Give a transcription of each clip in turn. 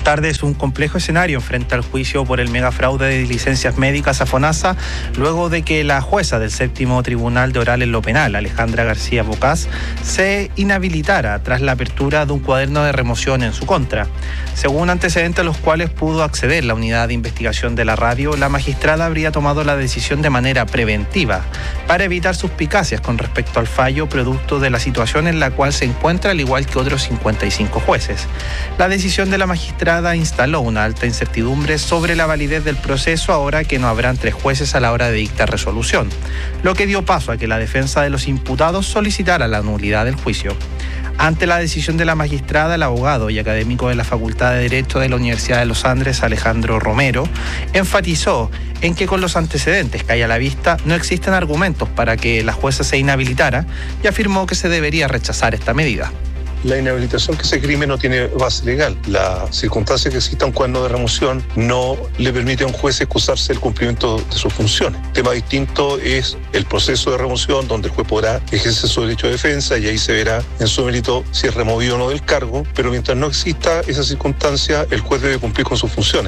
tardes, un complejo escenario enfrenta el juicio por el megafraude de licencias médicas a FONASA, luego de que la jueza del séptimo Tribunal de Oral en lo Penal, Alejandra García Bocás, se inhabilitara tras la apertura de un cuaderno de remoción en su contra. Según antecedentes a los cuales pudo acceder la unidad de investigación de la radio, la magistrada habría tomado la decisión de manera preventiva para evitar suspicacias con respecto al fallo, producto de la situación en la cual se encuentra, al igual que otros 55 jueces. La decisión de la magistrada instaló una alta incertidumbre sobre la validez del proceso, ahora que no habrán 3 jueces a la hora de dictar resolución, lo que dio paso a que la defensa de los imputados solicitara la nulidad del juicio. Ante la decisión de la magistrada, el abogado y académico de la Facultad de Derecho de la Universidad de los Andes, Alejandro Romero, enfatizó en que con los antecedentes que hay a la vista no existen argumentos para que la jueza se inhabilitara y afirmó que se debería rechazar esta medida. La inhabilitación que se crime no tiene base legal. La circunstancia que exista un cuaderno de remoción no le permite a un juez excusarse del cumplimiento de sus funciones. Tema distinto es el proceso de remoción, donde el juez podrá ejercer su derecho de defensa y ahí se verá en su mérito si es removido o no del cargo, pero mientras no exista esa circunstancia, el juez debe cumplir con sus funciones.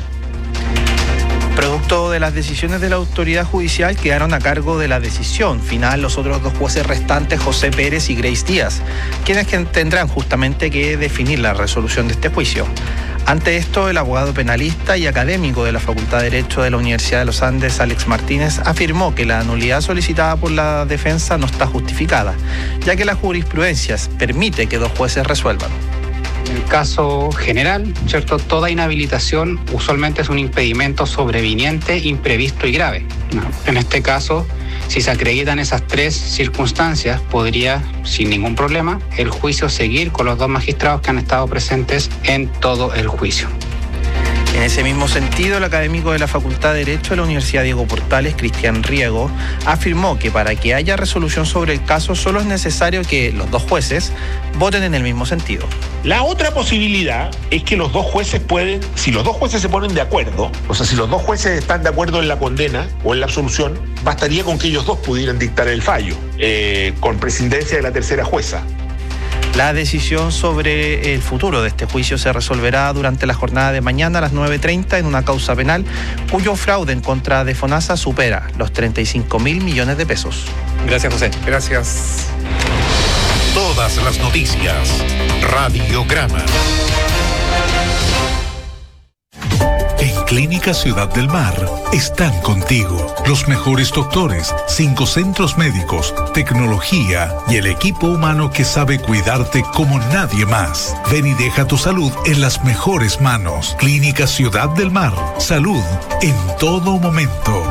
Producto de las decisiones de la autoridad judicial, quedaron a cargo de la decisión final los otros 2 jueces restantes, José Pérez y Grace Díaz, quienes tendrán justamente que definir la resolución de este juicio. Ante esto, el abogado penalista y académico de la Facultad de Derecho de la Universidad de los Andes, Alex Martínez, afirmó que la nulidad solicitada por la defensa no está justificada, ya que la jurisprudencia permite que 2 jueces resuelvan. En el caso general, ¿cierto?, toda inhabilitación usualmente es un impedimento sobreviniente, imprevisto y grave. En este caso, si se acreditan esas 3 circunstancias, podría, sin ningún problema, el juicio seguir con los 2 magistrados que han estado presentes en todo el juicio. En ese mismo sentido, el académico de la Facultad de Derecho de la Universidad Diego Portales, Cristian Riego, afirmó que para que haya resolución sobre el caso solo es necesario que los 2 jueces voten en el mismo sentido. La otra posibilidad es que los 2 jueces pueden, si los 2 jueces se ponen de acuerdo, o sea, si los 2 jueces están de acuerdo en la condena o en la absolución, bastaría con que ellos 2 pudieran dictar el fallo, con presidencia de la tercera jueza. La decisión sobre el futuro de este juicio se resolverá durante la jornada de mañana a las 9:30 en una causa penal cuyo fraude en contra de FONASA supera los 35.000 millones de pesos. Gracias, José. Gracias. Todas las noticias. Radiograma. En Clínica Ciudad del Mar están contigo los mejores doctores, 5 centros médicos, tecnología y el equipo humano que sabe cuidarte como nadie más. Ven y deja tu salud en las mejores manos. Clínica Ciudad del Mar. Salud en todo momento.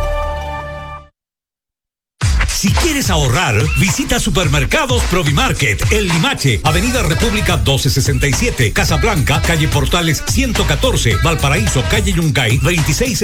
Si quieres ahorrar, visita Supermercados Provimarket, El Limache, Avenida República 1267, Casablanca, calle Portales 114, Valparaíso, calle Yungay 26